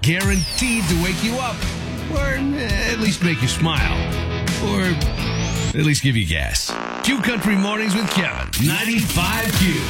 guaranteed to wake you up, or at least make you smile, or at least give you gas. Q Country Mornings with Kevin, 95Q.